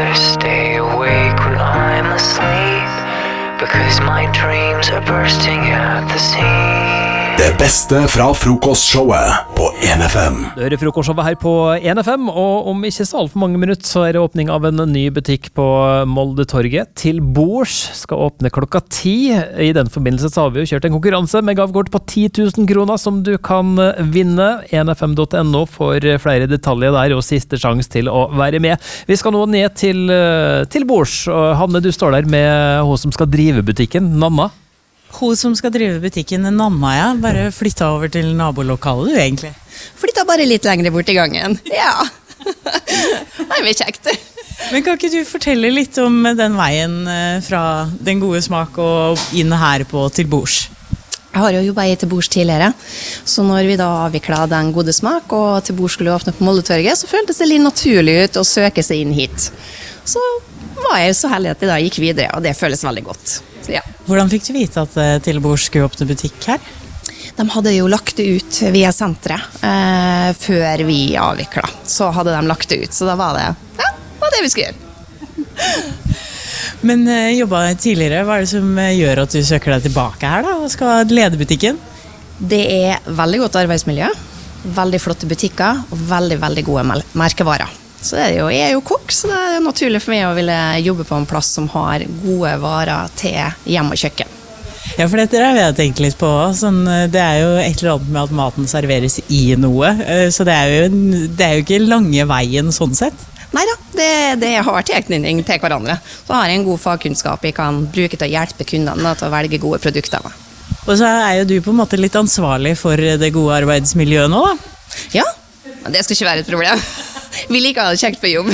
stay awake when I'm asleep, because my dreams are bursting at the seams. Det beste fra frokostshowet på 1FM. Du hører frokostshowet her på 1FM, og om ikke så alt for mange minutter så er det åpning av en ny butikk på Moldetorget. Til bords skal åpne klokka 10. I den forbindelse så har vi jo kjørt en konkurranse med gavekort på 10 000 kroner som du kan vinne. 1fm.no for flere detaljer der og siste sjans til å være med. Vi skal nå ned til bords. Og Hanne, du står der med hun som skal drive butikken, Nanna. Hun som skal drive butikken, Nanna, ja. Bare flytta over til nabolokalet du, egentlig. Flytta bare litt lenger bort i gangen. Ja. Det er mye kjekt. Men kan ikke du fortelle litt om den veien fra den gode smak og inn her på til bords? Jeg har jo jobbet i til bords tidligere, så når vi da avviklet den gode smak og til bords skulle åpne på Moldetorget, så føltes det litt naturlig ut å søke seg inn hit. Så var jeg så heldig at jeg da gikk videre, og det føles veldig godt. Ja. Hvordan fikk du vite at til bords skulle åpne butikk her? De hadde jo lagt det ut via senteret før vi avviklet. Så hadde de lagt det ut, så da var det vi skulle gjøre. Men jobbet tidligere, hva er det som gjør at du søker deg tilbake her da, og skal lede butikken? Det er veldig godt arbeidsmiljø, veldig flotte butikker og veldig, veldig gode merkevarer. Så jeg er jo kokk, så det er naturlig for meg å ville jobbe på en plass som har gode varer til hjem og kjøkken. Ja, for dette har jeg tenkt litt på. Sånn, det er jo et eller annet med at maten serveres i noe, så det er jo ikke lange veien sånn sett. Neida, det har tilknytning til hverandre. Så har jeg en god fagkunnskap jeg kan bruke til å hjelpe kundene til å velge gode produkter. Og så er jo du på en måte litt ansvarlig for det gode arbeidsmiljøet nå, da? Ja, men det skal ikke være et problem. Vi liker å ha det kjekt på jobb.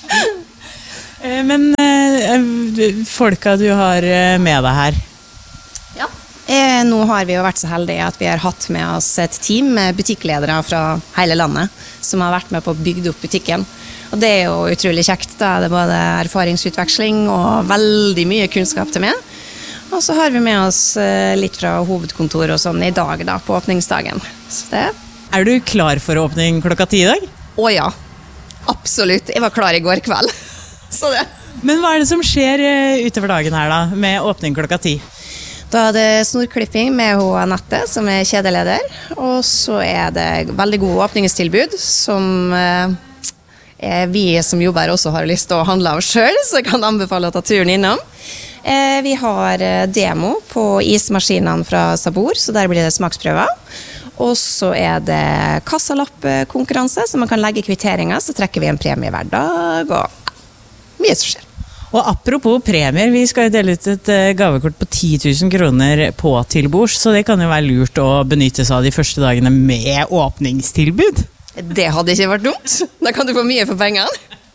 Men folka du har med deg her? Ja. Nå har vi jo vært så heldige at vi har hatt med oss et team med butikkledere fra hele landet som har vært med på å bygge opp butikken. Og det er jo utrolig kjekt. Da er det både erfaringsutveksling og veldig mye kunnskap til med. Og så har vi med oss litt fra hovedkontor og sånn i dag da, på åpningsdagen. Så det. Er du klar for åpning klokka 10 i dag? Å ja, absolutt. Jeg var klar i går kveld. Så det. Men hva er det som skjer utover dagen her da, med åpning klokka 10? Da er det snorklipping med Anette, som er kjedeleder. Og så er det veldig god åpningstilbud, som vi som jobber her også har lyst til å handle av selv, så jeg kan anbefale å ta turen innom. Vi har demo på ismaskinene fra Sabor, så der blir det smaksprøver. Og så er det kassalappkonkurranse, så man kan legge kvitteringer, så trekker vi en premie hver dag, og mye som skjer. Og apropos premier, vi skal dele ut et gavekort på 10 000 kroner på tilbords, så det kan jo være lurt å benytte seg av de første dagene med åpningstilbud. Det hadde ikke vært dumt. Da kan du få mye for pengene.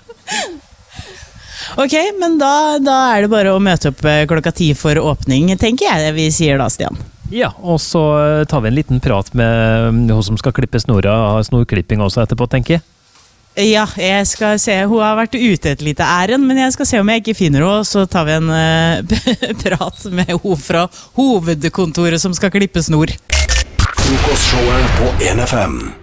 Ok, men da er det bare å møte opp klokka 10 for åpning, tenker jeg vi sier da, Stian. Ja, og så tar vi en liten prat med hun som skal klippe snora, snorklipping også etterpå, tenker jeg. Ja, jeg skal se, hun har vært ute et lite ærend, men jeg skal se om jeg ikke finner henne, så tar vi en prat med henne fra hovedkontoret som skal klippe snor. Frokostshowet på 1FM.